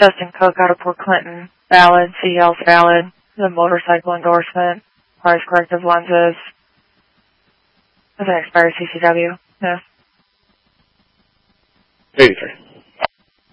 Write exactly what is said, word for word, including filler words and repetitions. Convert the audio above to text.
Justin Cook out of Port Clinton. Valid. C L's valid. The motorcycle endorsement. Price corrective lenses. That's an expired C C W. Yes. eighty-three.